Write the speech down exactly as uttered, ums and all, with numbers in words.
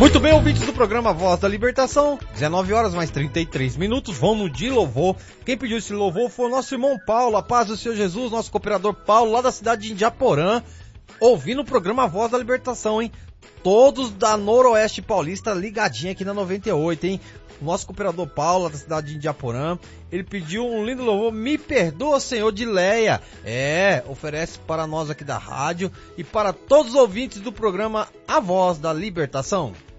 Muito bem, ouvintes do programa Voz da Libertação, dezenove horas mais trinta e três minutos, vamos de louvor. Quem pediu esse louvor foi o nosso irmão Paulo, a paz do Senhor Jesus, nosso cooperador Paulo, lá da cidade de Indiaporã, ouvindo o programa Voz da Libertação, hein? Todos da Noroeste Paulista ligadinho aqui na noventa e oito, hein? O nosso cooperador Paulo, lá da cidade de Indiaporã, ele pediu um lindo louvor, Me Perdoa, Senhor, de Leia. É, oferece para nós aqui da rádio e para todos os ouvintes do programa A Voz da Libertação.